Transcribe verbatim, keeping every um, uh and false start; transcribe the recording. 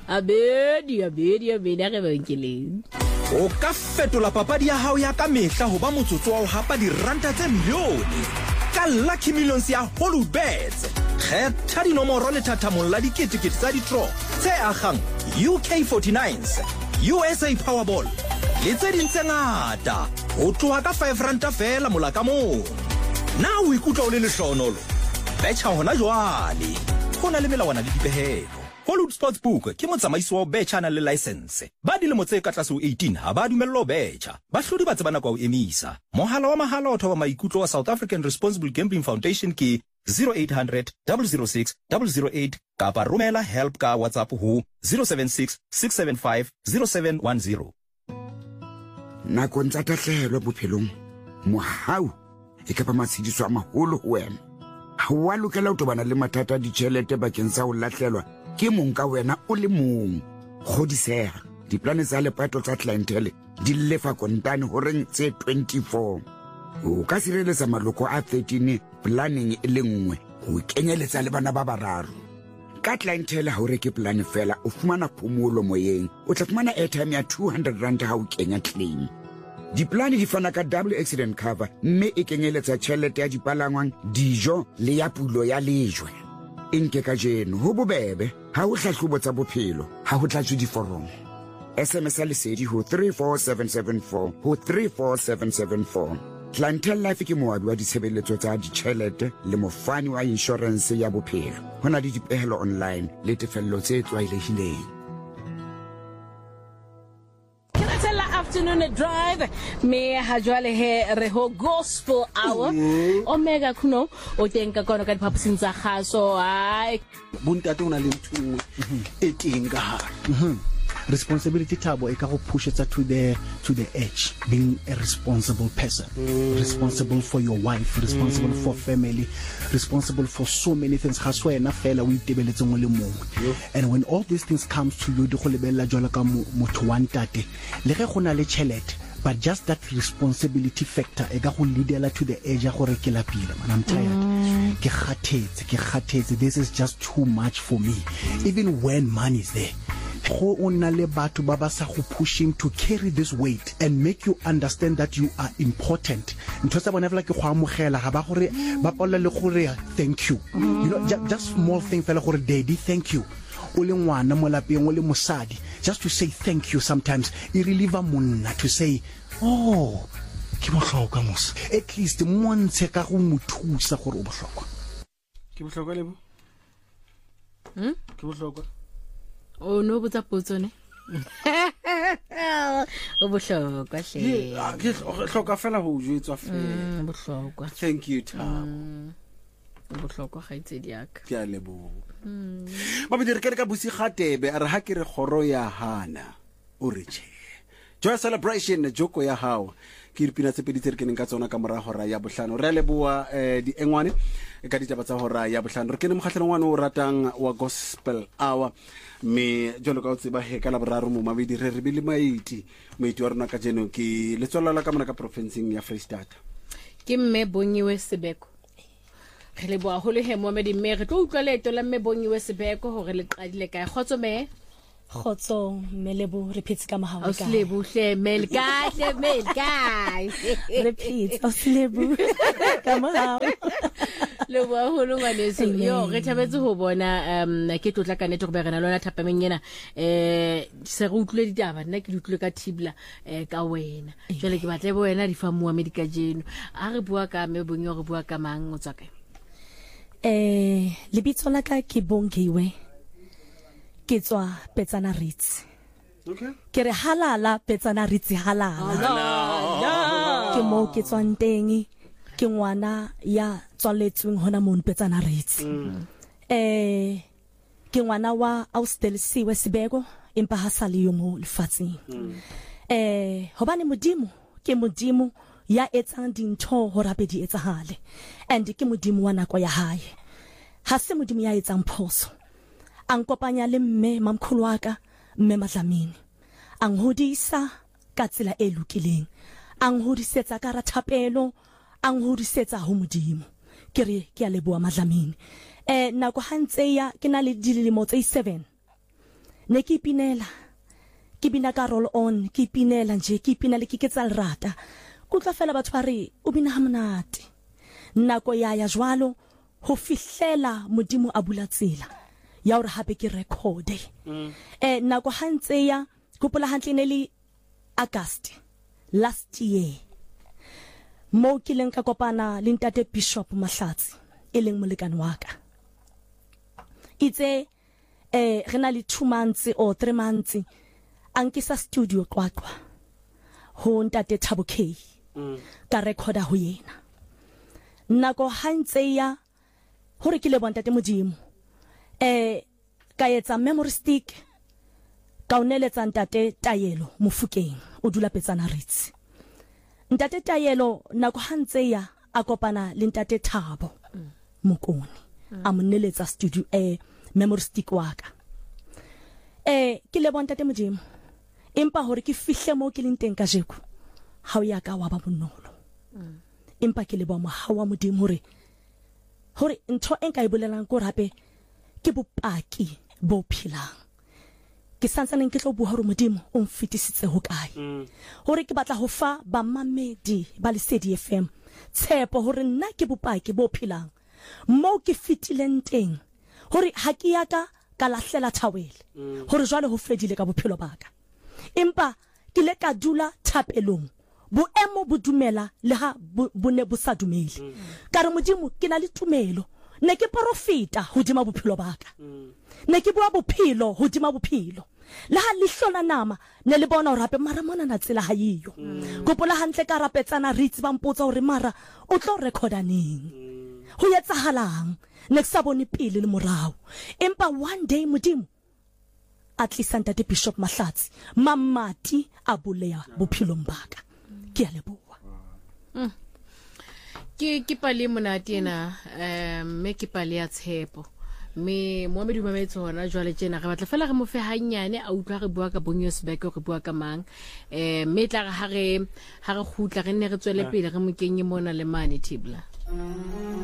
abedi abedi abedi a re benkeleng o ka fetola papadi ya hao ya ka mehla ho ba motsotso wa ho hapa diranta tse milione ka Lucky Millions ya Hollywoodbets. Kgetha dinomoro le thathamong la diketekete tsa di-draw tse agang U K forty-nines, U S A Powerball le tse ding tse ngata ho tloha ka five ranta fela mola ka mong. Na o ikutlwa o le lehlohonolo? Betcha hona jwale. Ho na le melawana le dipehelo. Hollywood Sportsbook ke motsamaisi wa betcha na le license. Ba dilemo tse ka tlase ho eighteen ha ba dumellwa ho betcha. Bahlodi ba tsebana kwa ho emisa. Mohala wa mahala o thoba maikutlo wa South African Responsible Gambling Foundation ke zero eight hundred, double oh six, double oh eight kapa romela help ka WhatsApp ho zero seven six, six seven five, zero seven one zero. Nakong tsa tahlehelo bophelong mohau e ka ba matshidiso a maholo ho wena. Ha wa lokela ho tobana le mathata a ditjhelete bakeng sa ho lahlelwa ke mong ka wena o le mong. Kgodiseha diplane tsa lepato tsa clientele di lefa kontane ho reng tse twenty-four. O ka sireletsa maloko a thirteen planning e le nngwe ho kenyeletsa le bana ba bararo. Ka clientele ha o reke plan fela o fumana phomolo moyeng, o tla fumana airtime ya two hundred rand ha o kenya claim. Diplane di fana ka double accident cover mme e kenyeletsa tjhelete ya dipalangwang, dijo le ya pulo ya lejwe. Inke ka jeno ho bobebe ha o hlahlobo tsa bophelo ha ho tlatswe diforomo. S M S lesedi ho three four seven seven four ho three four seven seven four. Clientele Life ke moabi wa ditshebeletso tsa ditjhelete le mofani wa insurance ya bophelo. Hona le dipehelo online le tefello tse tlwaelehileng. Afternoon drive me hajwale he reho gospel hour omega kuno o teng ka kona ka diphaposing tsa gaso ai buntate ona le ntwe e teng ka ha responsibility tabo e ka go pushetsa to the to the edge, being a responsible person, mm. responsible for your wife, responsible mm. for family, responsible for so many things. And when all these things comes to you, but just that responsibility factor e ga go leadela to the edge gore ke la pile man, I'm tired ke khathetse ke khathetse this is just too much for me. Even when money is there, go ona le batho ba ba sa go pushing to carry this weight and make you understand that you are important. Nthosa bona fela ke go amogela ga ba gore ba polla le gore thank you, you know, just, just small thing fela gore daddy thank you o le ngwana mo lapeng o le mosadi, just to say thank you sometimes e relieve monna to say oh ke bohlokwa mos, at least montshe ka go mothusa gore o bohlokwa ke bohlokwa lebo hm ke bohlokwa oh no botsa potso ne o bohlokwa hle ke hloka fela ho jwetswa fela bohlokwa. Thank you Thabo bohlokwa ga itse diaka ke a lebo ba bidire ke ka busi gatebe a re ha ke re khoro ya hana o re che joy celebration joko ya hawa ke dipina tse pedi tse re keneng ka tsona ka mora hora ya bohlano re leboa di engwane ka ditaba tsa hora ya bohlano re kene mokgahlelo ngwana o ratang wa gospel hour me jolo ka o tseba he ka la boraro mo mabedi re re bile maiti maiti wa rona ka jeno ke letswala la ka mona ka provinceng ya Free State ke mme Bongiwe Sebeko re le boa hole he Mohammed mme re tlo utlwa leto la mme Bongiwe Sebeko hore le qadile kae khotso me khotso melebo repeat ka mahawa ka Oslebu hle mel ka hle mel ka repeat Oslebu ka mahawa le boa hole ngwaneso yo re thabetse ho bona um ke tlotla ka netho go be rena lona thapameng yena eh se re utlwe ditaba nna ke utlwe ka Thibla eh ka wena jwale ke batle bo wena di fa Mohammed ka jeno a re bua ka me Bongiwe re bua ka mang o tsaka eh lebitso la ka ke Bongiwe ke tswa Petsana Ritz. Okay. Ke re halala Petsana Ritz halala. Ke mo ke tswang teng ke ngwana ya tswaletsweng hona mo Petsana Ritz. Eh ke ngwana wa Austelisiwe Sebeko empa ha sale yo mo lefatseng. Eh hobane modimo ke modimo ya etsang dintho hore be di etsahale and ke modimo wa nako ya hae. Ha se modimo ya etsang phoso. Ang kopanya le mme mamkhulu waka mme Madlamini ang hodisa ka tsela e lokileng ang hodisetsa ka rathapelo ang hodisetsa ho modimo ke re ke a leboa Madlamini eh nako hantse ya ke na le dilemo tse seven ne ke ipinela ke bina ka roll on ke ipinela nje ke ipinela ke ke tsa lerata go tla fela batho ba re o bina ha monate nako ya ya jwalo ho fihlela modimo a bula tsela ya hore hape ke record mm. eh nako hantse ya gopola hantle ne le August last year mo ke leng ka kopana le ntate Bishop Mahlatsi e leng molekane wa ka itse eh rena le two months or three months ankisa studio Qwaqwa ho ntate Thabo K mm. ka recorda ho yena nako hantse ya hore ke le bona ntate modimo eh ka etsa memory stick ka uneletsa ntate Tayelo Mofokeng o dula Petsana Ritz ntate Tayelo nako hantse ya a kopana le ntate Thabo mm. Mokoni mm. a moneletsa studio eh memory stick wa ka eh ke le bona ntate modimo empa hore ke fihle mo ke leng teng ka jeko ha o ya ka wa ba bonolo mm. empa ke le bona ha wa modimo hore hore ntho enka e bolelang ko rape ke bopaki bo philang ke santsaneng ke tlo bua hore modimo o mfitisitse ho kae mm. hore ke batla ho fa ba mamedi ba Lesedi F M tshepo hore nna ke bopaki bo philang mo ke fitileng teng hore ha ke ya ka ka lahlela thawele mm. hore jwale ho fedile ka bophelo baka empa ke le ka dula thapelong boemo bo dumela le ha bo ne bo sa dumele mm. ka re modimo ke na le tumelo ne ke profita hodima bophelo baka mm. ne ke bua bophelo hodima bophelo la ha lihlola nama ne le bona hore hape mara mona na tsela ha yiyo mm. gopola hantle ka Rapetsana Ritz ba mpotsa hore mara o tlo recorda neng mm. ho yetsahalang ne ke sa bone pele le morao empa one day modimo at least ntate Bishop Mahlatsi mamati a boleya bophelo mbaka ke a leboa mm. ke ke pale monate ena eh me ke pale ya tshepo me mo meduma metso hona jwale tjena re batla fela re mo fe hanyane a utlwa re bua ka Bonyosbek re bua ka mang eh me tla ga re ha re khutla re ne re tswele pele re mo kenye mona le mane Thibla